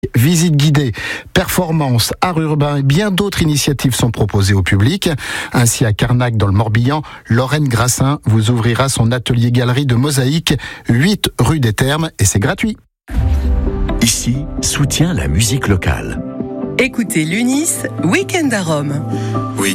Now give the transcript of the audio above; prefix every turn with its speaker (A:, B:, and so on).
A: Visites guidées, performances, art urbain et bien d'autres initiatives sont proposées au public. Ainsi, à Carnac, dans le Morbihan, Lorraine Grassin vous ouvrira son atelier-galerie de mosaïque, 8 rue des Thermes, et c'est gratuit.
B: Ici, soutient la musique locale.
C: Écoutez l'UNIS, Week-end à Rome.